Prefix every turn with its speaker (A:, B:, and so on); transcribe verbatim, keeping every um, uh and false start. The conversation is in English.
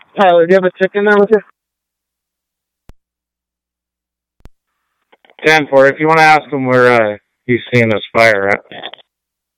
A: Tyler, do you have a tick in there with you? ten for if you want to ask him where uh, he's seeing this fire at.